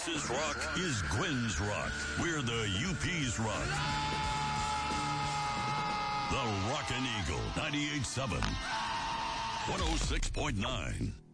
Texas rock is Gwen's rock. We're the UP's rock. The Rockin' Eagle, 98.7, 106.9.